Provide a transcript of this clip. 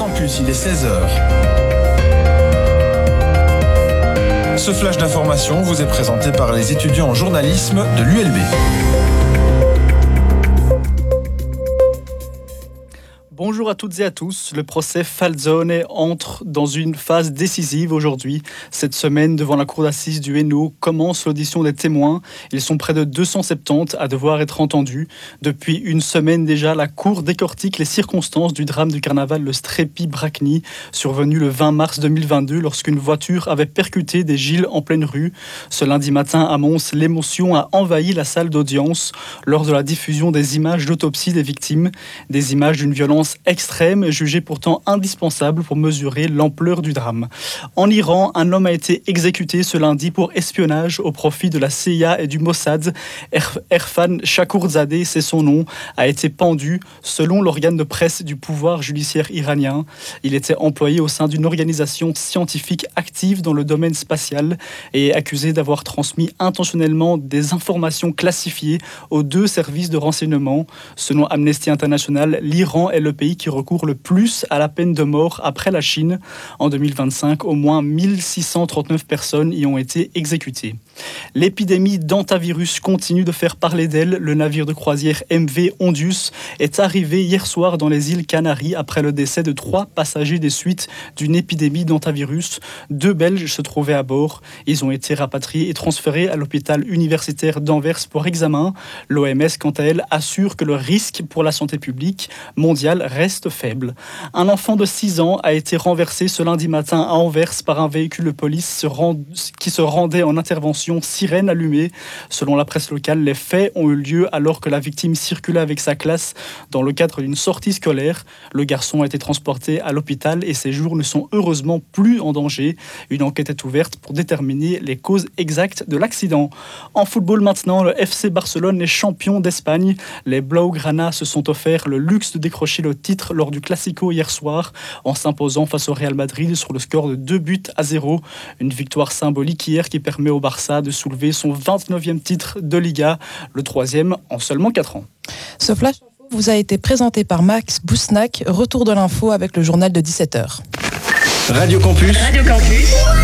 Campus, il est 16h. Ce flash d'information vous est présenté par les étudiants en journalisme de l'ULB. Bonjour à toutes et à tous. Le procès Falzone entre dans une phase décisive aujourd'hui. Cette semaine, devant la cour d'assises du Hainaut, commence l'audition des témoins. Ils sont près de 270 à devoir être entendus. Depuis une semaine déjà, la cour décortique les circonstances du drame du carnaval Le Strépy-Bracny, survenu le 20 mars 2022 lorsqu'une voiture avait percuté des Gilles en pleine rue. Ce lundi matin à Mons, l'émotion a envahi la salle d'audience lors de la diffusion des images d'autopsie des victimes. Des images d'une violence extrême, jugée pourtant indispensable pour mesurer l'ampleur du drame. En Iran, un homme a été exécuté ce lundi pour espionnage au profit de la CIA et du Mossad. Erfan Shakourzadeh, c'est son nom, a été pendu selon l'organe de presse du pouvoir judiciaire iranien. Il était employé au sein d'une organisation scientifique active dans le domaine spatial et est accusé d'avoir transmis intentionnellement des informations classifiées aux deux services de renseignement. Selon Amnesty International, l'Iran est le pays qui recourt le plus à la peine de mort après la Chine. En 2025, au moins 1639 personnes y ont été exécutées. L'épidémie d'hantavirus continue de faire parler d'elle. Le navire de croisière MV Ondius est arrivé hier soir dans les îles Canaries après le décès de 3 passagers des suites d'une épidémie d'hantavirus. 2 Belges se trouvaient à bord. Ils ont été rapatriés et transférés à l'hôpital universitaire d'Anvers pour examen. L'OMS, quant à elle, assure que le risque pour la santé publique mondiale reste faible. Un enfant de 6 ans a été renversé ce lundi matin à Anvers par un véhicule de police qui se rendait en intervention, sirène allumée. Selon la presse locale, les faits ont eu lieu alors que la victime circulait avec sa classe dans le cadre d'une sortie scolaire. Le garçon a été transporté à l'hôpital et ses jours ne sont heureusement plus en danger. Une enquête est ouverte pour déterminer les causes exactes de l'accident. En football maintenant, le FC Barcelone est champion d'Espagne. Les Blaugrana se sont offerts le luxe de décrocher le titre lors du Classico hier soir en s'imposant face au Real Madrid sur le score de 2-0. Une victoire symbolique hier qui permet au Barça de soulever son 29e titre de Liga, le 3e en seulement 4 ans. Ce flash vous a été présenté par Max Bousnac. Retour de l'info avec le journal de 17h. Radio Campus.